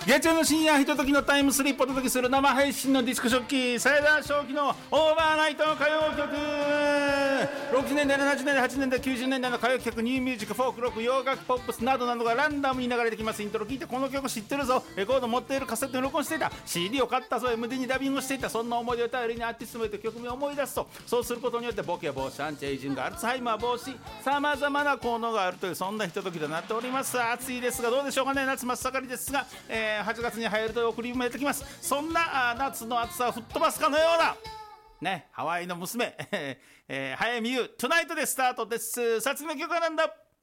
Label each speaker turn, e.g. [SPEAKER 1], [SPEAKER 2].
[SPEAKER 1] 月曜の深夜ひとときのタイムスリップをお届けする生配信のディスクジョッキーサイダー正気のオーバーナイト歌謡曲。60年代70年代80年代90年代の歌謡曲、ニューミュージック、フォークロック、洋楽、ポップスなどなどがランダムに流れてきます。イントロ聞いてこの曲知ってるぞ、レコード持っている、カセットに録音していた、 CD を買ったぞ、 MD にダビングしていた、そんな思い出を頼りにアーティスト名と曲名を思い出すと、そうすることによってボケ防止、アンチエイジング、アルツハイマー防止、さまざまな効能があるという、そんなひとときとなっております。暑いですがどうでしょうかね。夏真っ盛りですが、8月に入ると送りもやってきます。そんな夏の暑さを吹っ飛ばすかのようなね、ハワイの娘早見優トゥナイトでスタートです。さあ次の曲はなんだ。